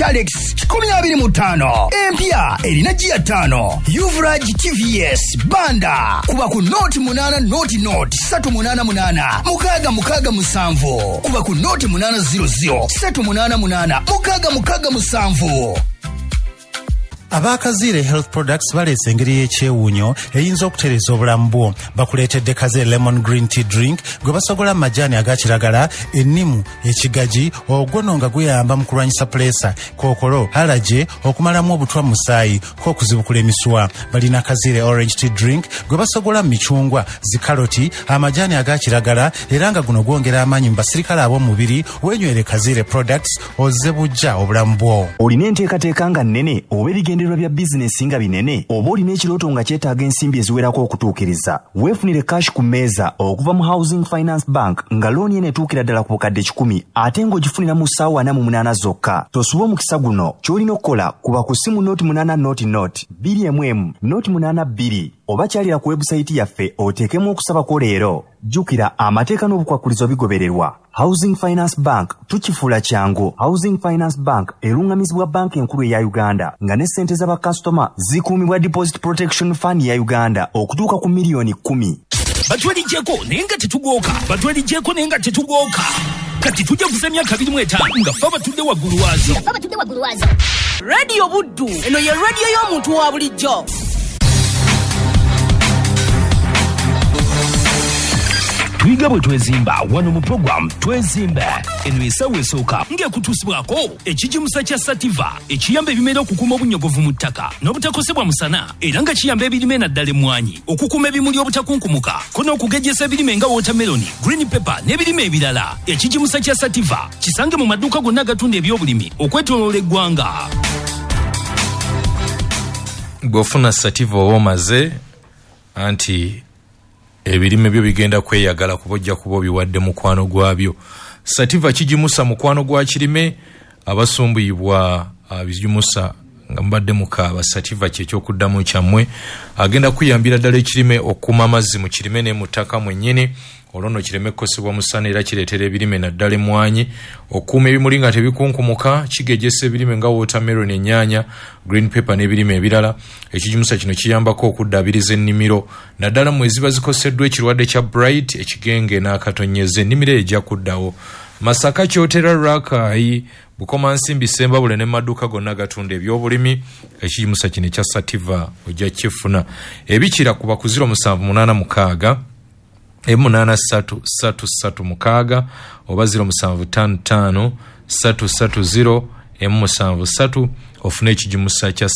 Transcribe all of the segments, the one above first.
Alex 25 empya erina gia 5 Yuvrage TVS Banda kuba ku Note 8 Note 388 mukaga musanvu kuba ku Note 800 388 musanvu. Abakazire Health Products balese engeri y'ekyewuunyo eyinza okutereza obulamu bwo. Bakuleetedde Kazire Lemon Green Tea Drink gwe basogola amajjaani aga kiragala, ennimu, ekigaji, ogwono nga guyamba mu kulwanyisa pulesa, kookolo, allergy, okumalamu obutwa mu musaayi, k'okuzibukula emiswa. Balina Kazire Orange Tea Drink gwe basogola mu micungwa, zikaloti, amajjaani aga kiragala, era nga guno gwongera amaanyi mu basirikale ab'omubiri. Weenywere Kazire Products ozze bujja obulamu bwo. Olina enteekateeka nga nnene oba ebigendererwa bya bizinesi nga binene oba olina ekirooto nga kyetaaga ensimbi eziwerako okutuukiriza, weefunire cash ku mmeeza okuva mu Housing Finance Bank nga looni eno etuukira ddala ku bukadde 10 ate ng'ogifunira mu ssaawa 48 zokka. Tosuba omukisa guno, ky'olina okukola kuba ku ssimu Note 8 Note 2 Note 82 oba kyalira ku webusayiti yaffe oteekemu okusaba kwo leero. Jjukira amateeka n'obukwakkulizo bigobererwa. Housing Finance Bank tukifuula kyangu. Housing Finance Bank erungamizibwa banka enkulu eya Uganda nga ne ssente z'abakasitoma zikuumibwa Deposit Protection Fund ya Uganda okutuuka ku miliyoni 10. Batwaligyeko naye nga tetugoka. Kati tujja kuza emyaka 25 nga ffe batudde waggulu waazo. Radio Buddu eno ye radio y'omuntu wa bulijjo. Twiga bwe twezimba wano mu program twezimbe eno esawa esooka ng'ekutuusibwako ekijimusa kya Sativa ekiyamba ebimera okukuuma obunyogovu mu ttaka n'obutakosebwa musana era nga kiyamba ebirime naddala emmwanyi okukuuma ebimuli obutakunkumuka ko n'okugejjesa ebirime nga watermelon, green pepper n'ebirime ebirala. Ekijimusa kya Sativa kisange mu maduuka gonna agatunda ebyobulimi okwetooloola eggwanga. Bw'ofuna Sativa oba omaze anti ebirime byo bigenda kweyagala kubojja kuba biwadde mukwano gwabyo. Sativa kijimusa mukwano gwa kirime abasumbuyibwa bijimusa nga mbadde mukaaba. Sativa ky'ekyokuddamu kyammwe agenda kuyambira ddala ekirime okuma amazzi mu kirime ne mu ttaka mwennyini olwono kireme kkosebwa musana era kireetera ebirime naddala emmwanyi okuuma ebimuli nga tebikunkumuka, kigejjesa ebirime nga watermelon, ennyaanya, green pepper n'ebirime ebirala. Ekijimusa kino kiyambako okuddaabiriza ennimiro naddala mu eziba zikoseddwa ekirwadde kya bright, ekigenge n'akatonyeze. Ennimiro ejja kuddawo. Masaka kyotera Rakai, Bukomansimbi, Sembabule ne maduuka gonna gatunda ebyobulimi. Ekijimusa kino ekya Sativa ojja kifuna. Ebikira kuba ku 0786 M8333 oba 0755 330 M73 ofune ekijimusa kya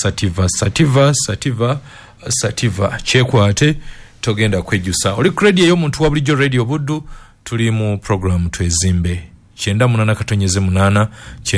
Sativa kyekwate togenda kwejjusa. Oli kredi ey'omuntu wa bulijjo Radio Buddu tuli mu program twezimbe 98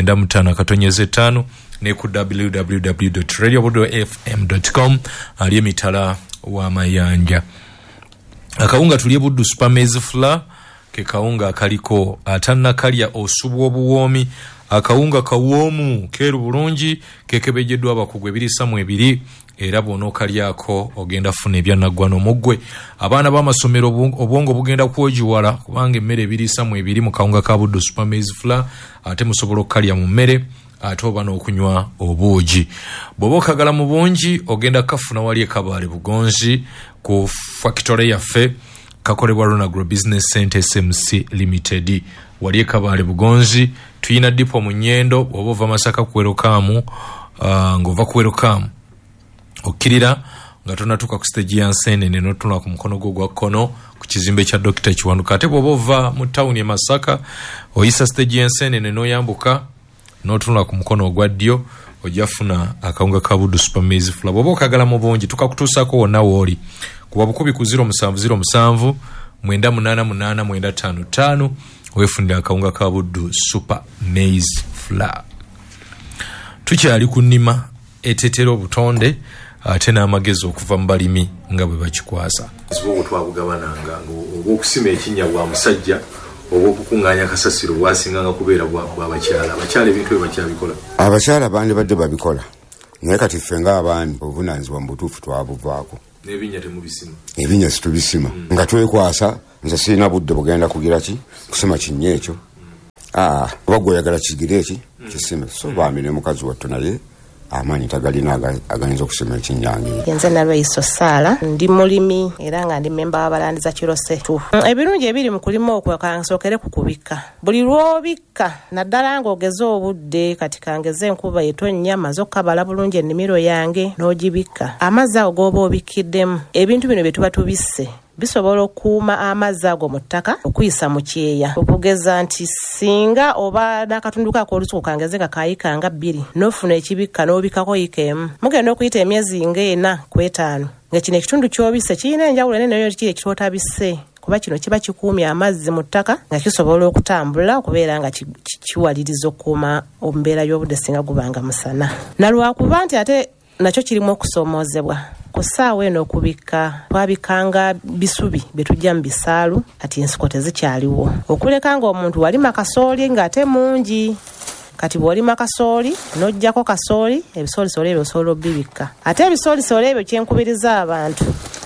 8 ne ku www.radiobuddu.fm.com ali emitala wa mayanja. Akawunga tulye Buddu Super Maize Flour ke kawunga akaliko atannakalya osubwa obuwoomi. Akawunga kawoomu keeru bulungi kekebejeddwa abakugu 2 era bw'onookalyako ogenda funa ebyannaggwano muggwe. Abaana b'amasomero obwongo bugenda kwogiwala kubanga emmere 2 mu kawunga ka Buddu Super Maize Flour ate musobola okukalya mu mmere ate oba n'okunywa obuugi. Bw'oba okagala mu bungi ogenda kafuna wali ekabaale Bugonzi ku factory yaffe kakolebwa Rona Agro Business Center SMC Limited wali ekabaale Bugonzi. Tuyina dipo mu Nyendo bw'oba ova Masaka kuwerokamu ng'ova kuwerokamu okkirira nga tonatuuka ku stage ya Nseenene n'otunula ku mukono gwo gwa kkono ku kizimbe kya Dr. Kiwanuka. Ate bw'oba ova mu tawuni e Masaka oyisa stage ya Nseenene n'oyambuka n'otunula ku mukono ogwa ddyo ojjafuna akawunga ka Buddu Super Maize Flour. Bw'oba okagala mu bungi tukakutuusako wonna wooli kuba bukubi ku 0707 988 955 weefunire akawunga ka Buddu Super Maize Flour. Tukyali ku nnima etetera obutonde ate n'amagezi okuva mu balimi nga bwe bakikwasa. Sibo twabugabananga ng'okusima ekinnya bwa musajja oba okukuŋŋaanya kasasiro bwasinganga kubeera bw'abakyala. Abakyala ebintu bye bakyabikola. Abakyala bandi badde babikola naye kati ffe ng'abaami obuvunaanyizibwa mu butuufu twabuvaako. N'ebinnya temubisima? Ebinnya situbisima nga twekwasa nze sirina budde bugenda kugira ki kusima kinnya ekyo. Oba oyagala kigire eki kisime so baamire mukazi wattu naye amaanyi tagalina agayinza okusima ekinyange. Nze Nalweiso Saala ndi mulimi era nga ndi memba w'abalandiza Kirose. Ebirungi ebiri mu kulima okwo kansokere kukubika. Buli lwobikka naddala ng'ogeza obudde kati kangeze enkuba etonnya maze okkabala bulungi ennimiro yange n'ogibikka. Amazzi ago g'oba obikiddemu ebintu bino bye tuba tubisse bisobola okuuma amazzi ago mu ttaka okuyisa mu kyeya. Okugeza nti singa oba n'akatundu kako olusuku kangeze kakayika nga 2 n'ofuna ekibikka n'obikako yika emu mugenda okuyita emyezi nga 4 ku 5 nga kino ekitundu ky'obisse kirina enjawulo ene nayo kiri ekitootabisse kuba kino kiba kikuumye amazzi mu ttaka nga kisobola okutambula okubeera nga kiwaliriza okuuma ombeera y'obudde singa gubanga musana. Nalwakuba nti ate nakyo kirimu okusoomoozebwa. Ku ssaawa eno okubikka twabikanga bisubi bye tujja mu bisaalu kati ensiko tezikyaliwo. Okuleka ng'omuntu walima kasooli ng'ate mungi kati bw'olima kasooli n'oggyako kasooli ebisoolisoli ebyo osobola obbibikka. Ate ebisoolisoli ebyo kyenkubiriza abantu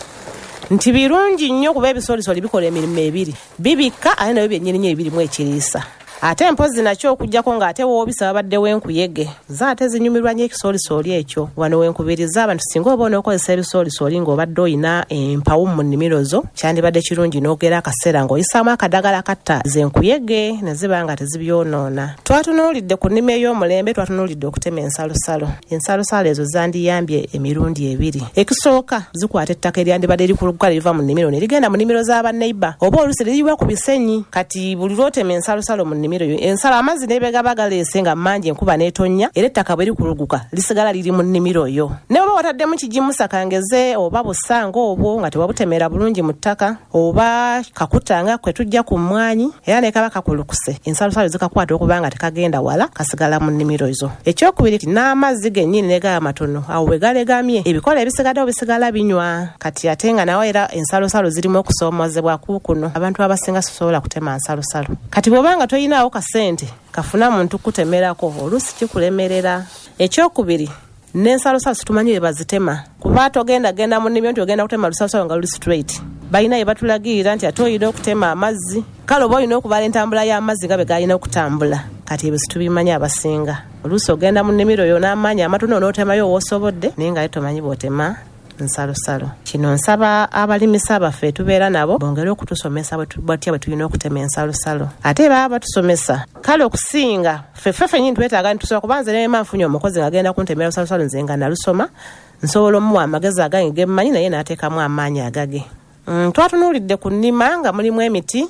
nti birungi nnyo kuba ebisoolisoli bikola emirimu ebiri bibikka ate nabyo byennyini birimu ekiriisa. Ate mpozi nakyo okujjako ng'ate woobisa babaddewo enkuyege zaate zinyumirwa nnyo ekisoolisoli ekyo. Wano wenkubiriza abantu singa oba onookozesa ebisoolisoli ng'obadde oyina empawu mu nnimiro zo kyandibadde kirungi n'ogera akaseera ng'oyisaamu akadagala katta zenkuyege ne ziba nga tezibyonoona. Twatunuulidde ku nnima ey'omulembe twatunuulidde okutema ensalosalo. Ensalosalo ezo zandiyambye emirundi ebiri. Ekisooka zikwata ettaka eryandibadde likulugga liva mu nnimiro ne ligenda mu nnimiro z'abanneiba oba oluusi liriyiwa ku bisenyi. Kati buli lwotema ensalosalo mu nnimiro ensala amazzi n'ebegaba galeese nga mangi enkuba n'etonnya era ettaka bwe likuluguka lisigala liri mu nnimiro yo. Ne oba wataddemu kigimusa kangeze oba busanga obwo nga tewabutemera bulungi mu ttaka oba kakutanga kwe tujja ku mmwanyi era ne kaba kakulukuse ensalosalo zikakwata okuba nga tekagenda wala kasigala mu nnimiro zo. Ekyokubiri n'amazzi gennyini ne gaba matono awo bwe galegamye ebikola ebisigaddewo bisigala binywa. Kati ate nga nawe era ensalosalo zirimu okusoomoozebwa kuukuno abantu abasinga sosobola kutema nsalosalo. Kati bw'obanga toyinaawo kasente kafuna muntu kutemerako oluusi kikulemerera. Ekyokubiri n'ensalosalo situmanyi bazitema kuba togenda mu nnimiro nti ogenda kutema lusalosalo nga luli straight. Balina ye batulagirira nti ate oyina okutema amazzi kale oba olina okubala entambula y'amazzi nga bwe galina okutambula. Kati ebyo situbimanyi abasinga. Oluusi ogenda mu nnimiro yo n'amaanyi amatono n'otemayo w'osobodde naye nga tomanyi bw'otema nsalosalo. Kino nsaba abalimisa baffe tubeera nabo bongere okutusomesa bwe tulina okutema ensalosalo. Ate baba batusomesa kale okusinga ffeffe nyini twetaaga nitusobola kuba nze neema nfunye omukozi ng'agenda kuntemera lusalosalo nze nga nalusoma nsobola omuwa amagezi agange gemmanyi naye n'ateekamu amaanyi agage. Twatunuulidde ku nnima nga mulimu emiti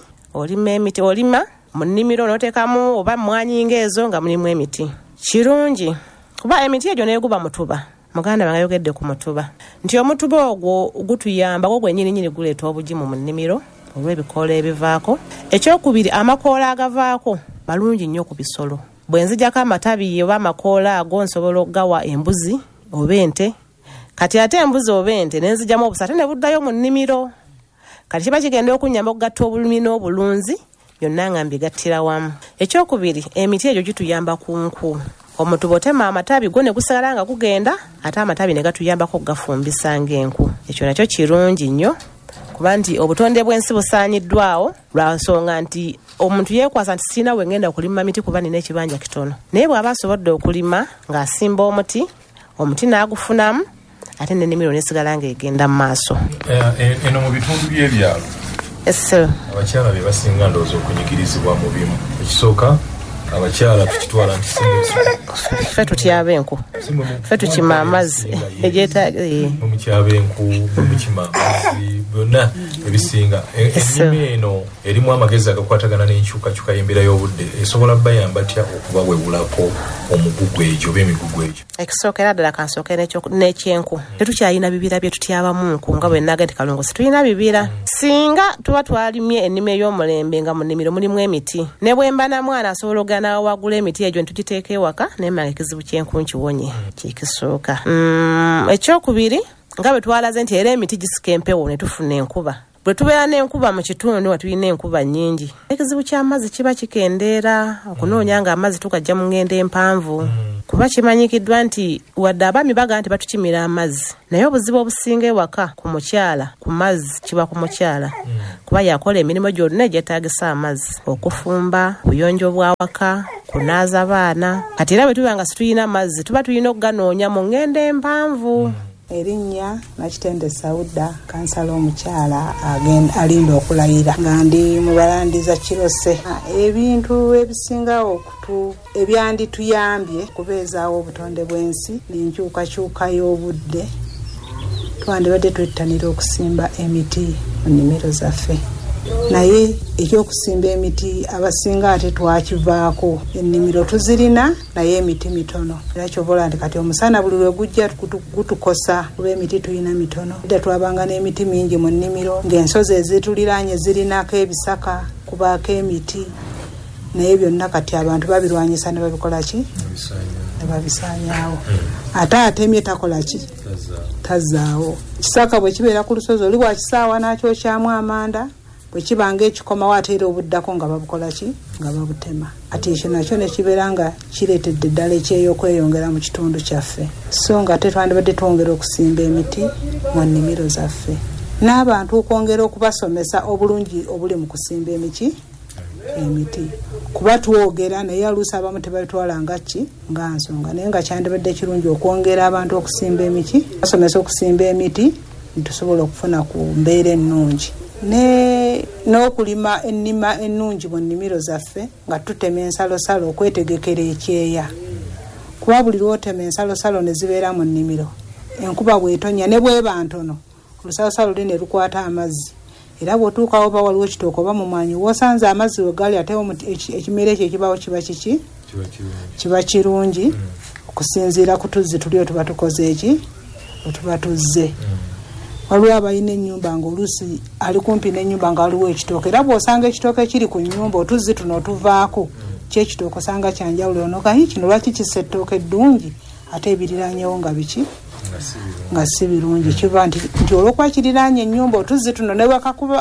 olima mu nnimiro n'oteekamu oba mmwanyi ng'ezo nga mulimu emiti. Kirungi kuba emiti egyo neeguba mutuba. Muganda wange ayogedde ku mutuba nti omutuba ogwo gutuyamba gwo gwennyini guleeta obugimu mu nnimiro olw'ebikoola ebivaako. Ekyokubiri amakoola agavaako malungi nnyo ku bisolo. Bwe nzijako amatabi oba amakoola ago nsobola okugawa embuzi oba ente. Kati ate embuzi oba ente ne nzijjamu obusa ate ne buddayo mu nnimiro. Kati kiba kigenda okunnyamba okugatta obulumi n'obulunzi byonna nga mbigattira wamu. Ekyokubiri emiti egyo gituyamba ku nku. Omuntu bw'otema amatabi go ne gusigala nga gugenda ate amatabi ne gatuyambako okugafumbisa ng'enku. Ekyo nakyo kirungi nnyo kuba nti obutonde bw'ensi busaanyiddwawo lwa nsonga nti omuntu yeekwasa nti sirina we ngenda kulima miti kuba nina ekibanja kitono. Naye bw'aba asobodde okulima ng'asimba omuti n'agufunamu ate n'ennimiro n'esigala ng'egenda mu maaso. Eno mu bitundu by'ebyalo abakyala be basinga ndowooza okunyigirizibwa mu bimu. Ekisooka abakyala tukitwala nti ffe tutyaba enku ffe tukima amazzi omukyaba enku omukima amazzi byonna ebisinga. Ennima eno erimu amagezi agakwatagana n'enkyukakyuka y'embeera y'obudde esobola bayamba tya okubawebulako omugugu egyo oba emigugu egyo. Ekisooka era ddala kansookera n'ekyenku tetukyalina bibira bye tutyabamu nku nga bwe naga nti Kalungu situlina bibira. Singa tuba twalimye ennima ey'omulembe nga mu nnimiro mulimu emiti ne bwe mba na mwana asobola ogana wagula emiti egyo ntugiteeka ewaka naye mmange ekizibu ky'enku nkiwonye kyekisooka. Ekyokubiri nga bwe twalaze nti era emiti gisika empewo ne tufuna enkuba bwe tubeera n'enkuba mu kitundu nga tulina enkuba nnyingi ekizibu ky'amazzi kiba kikendeera okunoonya nga amazzi tugajja mu ngendo empanvu kuba kimanyikiddwa nti wadde abaami bagaa nti batukimira amazzi naye obuzibu obusinga ewaka ku mukyala ku mazzi kiba ku mukyala kuba yakola emirimu gyonna egyetaagisa amazzi okufumba buyonjo bwawaka kunaaza baana kati era bwe tuba nga situyina mazzi tuba tulina okuganoonya mu ngendo empanvu. Erinnya Nakitende Sauda kansala omukyala alinda okulayira nga ndi mu balandiza Kirose. Ebintu ebisingawo ebyandituyambye kubeezaawo obutonde bw'ensi n'enkyukakyuka y'obudde twandibadde twettanira okusimba emiti mu nnimiro zaffe naye ekyokusimba emiti abasinga ate twakivaako ennimiro tuzirina naye emiti mitono era kyobola nti kati omusana buli lwe gujja gutukosa kuba emiti tulina mitono edda twabanga n'emiti mingi mu nnimiro ng'ensozi ezituliraanye zirinako ebisaka kubaako emiti naye byonna kati abantu babirwanyisa ne babikola ki ne babisaanyaawo ate atemye takola ki tazaawo kisaka bwe kibeera ku lusozi oli bwakisaawa n'akyokyamu amanda bwe kibanga ekikomawo ate era obuddako nga babukola ki nga babutema ati ekyo nakyo ne kibeera nga kireetedde ddala ekyeyokweyongera mu kitundu kyaffe so nga tetwandibadde twongera okusimba emiti mu nnimiro zaffe n'abantu okwongera okubasomesa obulungi obuli mu kusimba emiti kuba twogera naye aluusi abamu tebabitwala nga ki nga nsonga naye nga kyandibadde kirungi okwongera abantu okusimba emiti basomesa okusimba emiti nitusobola okufuna ku mbeera ennungi n'okulima ennima ennungi mu nnimiro zaffe nga tutema ensalosalo okwetegekera ekyeya kuba buli lwotema ensalosalo ne zibeera mu nnimiro enkuba bw'etonya ne bweba ntono olusalosalo luli ne lukwata amazzi era bw'otuukawo oba waliwo ekitooka oba mu mwanyi w'osanze amazzi we gali ate ekimera ekyo ekibawo kiba kiki kiba kirungi okusinziira ku tuzzi tuli otuba tukoze eki otuba tuzze waliwo abalina ennyumba ng'oluusi ali kumpi n'ennyumba nga waliwo ekitooka era bw'osanga ekitooka ekiri ku nnyumba otuzzi tuno otuvaako kyekitooka osanga kyanjawulo onogayi kino lwaki kissa ettooka eddungi ate ebiriranyewo nga biki nga si birungi kiba nti olwokuba kiriraanye ennyumba otuzzi tuno ne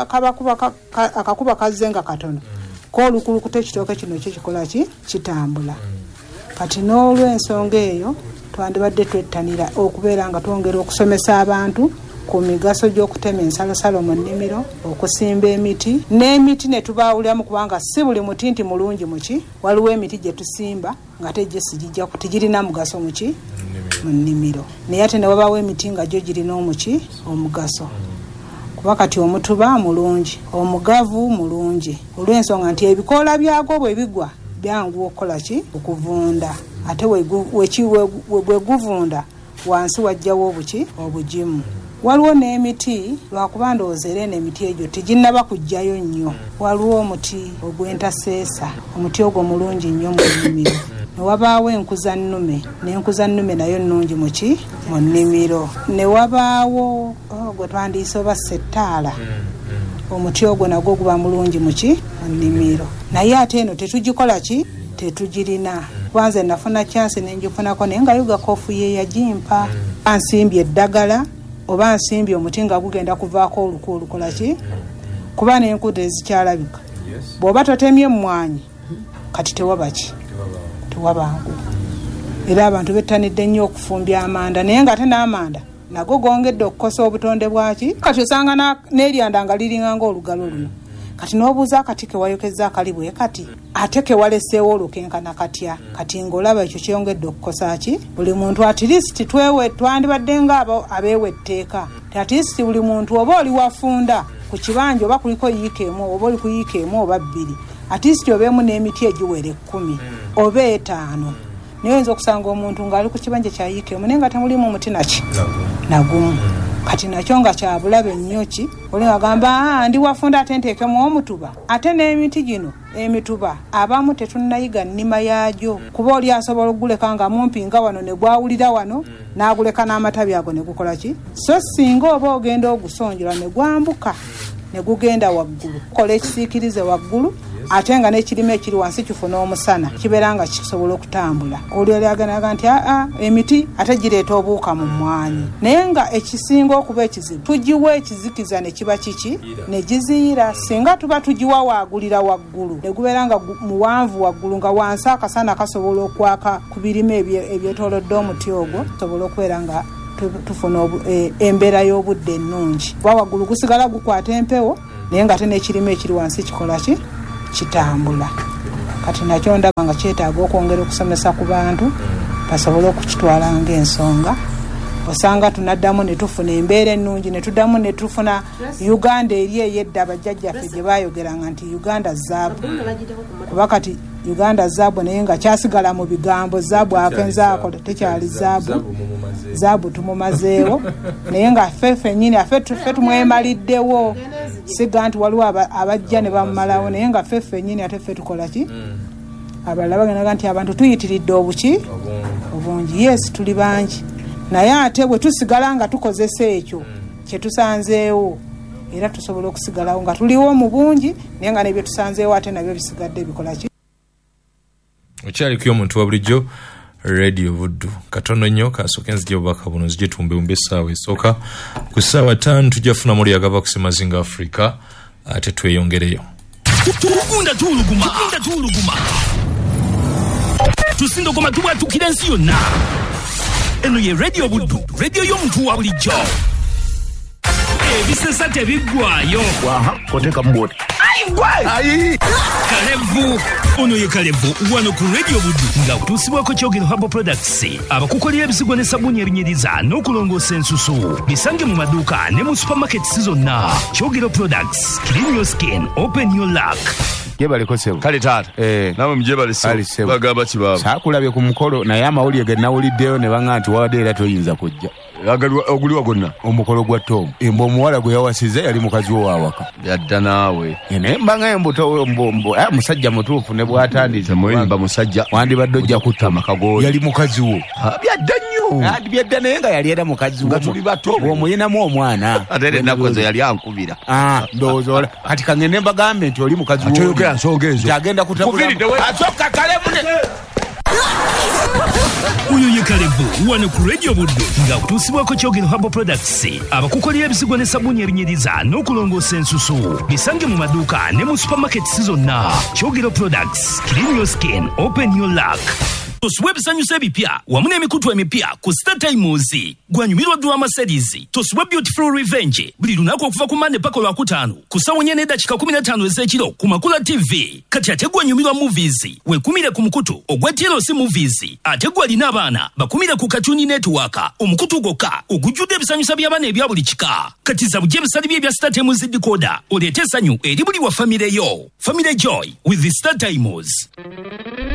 akakuba kazze nga katono koolukulukuta ekitooka kino kyo kikola ki kitambula kati n'olw'ensonga eyo twandibadde twettanira okubeera nga twongera okusomesa abantu ku migaso gy'okutema ensalosalo mu nnimiro okusimba emiti n'emiti ne tubaawuliramu kubanga si buli muti nti mulungi muki waliwo emiti gye tusimba nga tegyesigijja tigirina mugaso muki mu nnimiro naye ate ne wabaawo emiti nga gyo girina omuki omugaso kuba kati omutuba mulungi omugavu mulungi olw'ensonga nti ebikoola byagwo bwe bigwa byangu okukola ki okuvunda ate bwe guvunda wansi wajjawo obuki obugimu waliwo n'emiti lwakuba ndowooza era n'emiti egyo teginnaba kujjayo nnyo waliwo omuti ogw'entaseesa omuti ogwo mulungi nnyo mu nnimiro ne wabaawo enkuzannume n'enkuzannume nayo nnungi muki mu nnimiro ne wabaawo gwe twandiise oba settaala omuti ogwo nagwo guba mulungi muki mu nnimiro naye ate eno tetugikola ki tetugirina kwanze nafuna kyansi nenjifunako naye nga yuga koofu ye yagimpa ansimbye eddagala oba nsimbye omuti nga gugenda kuvaako oluku olukola ki kuba n'enkuta ezikyalabika bw'oba totemye mmwanyi kati tewaba ki tewabangu era abantu bettanidde nnyo okufumbya amanda naye nga ate n'amanda nago gongedde okukosa obutonde bwaki kati osanga n'eryanda nga liringanga olugalo luno kati n'obuuza akati kewayokeza akali bwe kati ate kewaleseewo olukenkana katya kati ng'olaba ekyo kyongedde okukosa ki buli muntu atilisiti twandibadde nga abeewa etteeka atilisiti buli muntu oba oli wafunda ku kibanja oba kuliko yiika emu oba oli ku yiika emu oba bbiri atilisiti obeemu n'emiti egiwera 10 oba 5 naye oyinza okusanga omuntu ng'ali ku kibanja kya yiika emu naye nga temulimu muti naki nagumu kati nakyo nga kyabulabe nnyo ki oli agamba ndi wafunda ate nteekemu omutuba ate n'emiti gino emituba abamu tetunnayiga nnima yaagyo kuba oli asobola okuguleka nga mumpi nga wano ne gwawulira wano n'aguleka n'amatabi ago ne gukola ki so singa oba ogenda ogusonjola ne gwambuka ne gugenda waggulu kola ekisiikirize waggulu ate nga n'ekirime ekiri wansi kifuna omusana kibeera nga kisobola okutambula. Olwo lyaganaga nti emiti ate gireeta obuuka mu mmwanyi, naye nga ekisinga okuba ekizibu tugiwa ekizikiza ne kiba kiki ne giziira. Singa tuba tugiwa waagulira waggulu ne gubeera nga muwanvu waggulu nga wansi akasana kasobola okwaka ku birime ebyetoolodde omuti ogwo, tusobola okubeera nga tufuna embeera y'obudde ennungi. Kuba waggulu gusigala gukwata empewo naye nga ate n'ekirime ekiri wansi kikola ki kitambula. Kati nakyo ndaba nga kyetaaga okwongera okusomesa ku bantu basobole okukitwala ng'ensonga. Osanga tunaddamu ne tufuna embeera ennungi, ne tuddamu ne tufuna Uganda eri ey'edda bajjajjaffe gye baayogeranga nti Uganda zaabu. Kuba kati Uganda zaabu naye nga kyasigala mu bigambo, zaabu akenzaako tekyali zaabu. Zaabu tumumazeewo naye nga ffe nnyini ffe tumwemaliddewo. Siga nti waliwo abajja ne bamumalawo naye nga ffe nnyini ate ffe tukola ki? Abalala baganaga nti abantu tuyitiridde obungi. Yes, tuli bangi. Naye ate bwe tusigala nga tukozesa ekyo kye tusanzeewo era tusobola okusigalawo nga tuliwo mu bungi naye nga n'ebyo tusanzeewo ate nabyo bisigadde bikola ki? Okyaliko omuntu wa bulijjo Radio Buddu. Katono nnyo kasooke nzija obubaka buno nzije tumbewumba essaawa esooka. Ku ssaawa 5 tujja kufunamu luli agava kusemazinga Africa ate tweyongereyo. Tukunda tuuluguma. Tusindogoma tubwatukira ensi yonna. Eno ye Radio Buddu, radio y'omuntu wa bulijjo. Ebisesa tebiggwaayo. Koteka mboti. Ayi! Kalevu. Ono ye Kalevu wano ku Radio Buddu nga kutuusibwako Kyogero Herbal Products. Abakukolera ebisigwa ne sabuni ebinyiriza n'okulongoosa ensusu. Bisange mu maduuka ne mu supermarkets zonna. Kyogero Products. Clean your skin. Open your luck. Yebaliko sebo. Kale taata. Nawe mujebale sebo. Bagamba kibaba. Saakulabye ku mukolo naye amawulire ge nawuliddeyo ne banga nti wadde era toyinza kujja. Oguliwa gonna omukolo gwa Tom. Embo omuwala gwe yawasiza yali mukazi wo wawaka. Yadda naawe. Ene mbanga embuto mbombo. Musajja mutuufu ne bwatandise. Muyimba musajja. Wandibadde ojja kutama kagoye. Yali mukazi wo. Byadda nnyo. Byadda naye nga yali era mukazi wo. Nga tuli bato. Omuyinamu omwana. Ate nakoze yali ankubira. Ndowooza kati kangende mbagambe nti oli mukazi wo. Atoyogera nsonga ezo. Kyagenda kutabula. Asooka Kalevu. Uyo ye Kalevu wano ku Radio Buddu nga kutuusibwako Kyogero Herbal Products. Abakukolera ebisigwa ne sabuni ebinyiriza n'okulongoosa ensusu. Bisange mu maduuka ne mu supermarkets zonna. Kyogero Products. Clean your skin. Open your luck. Tosubwe ebisanyusa ebipya wamu n'emikutu emipya ku Star Times. Gwanyumirwa drama series Tosubwe Beautiful Revenge buli lunaku okuva ku Monday paka Lwakutaano ku ssaawa 4:15 ez'ekiro ku Makula TV. Kati ate gwanyumirwa movies wekumire ku mukutu ogwa TLC Movies. Ate gwalina abaana bakumire ku Cartoon Network omukutu gwokka ogujjudde ebisanyusa by'abaana ebya buli kika. Kati za bujje ebisali bye bya Star Times decoder oleete essanyu eri buli wa famire yo. Family Joy with the Star Times.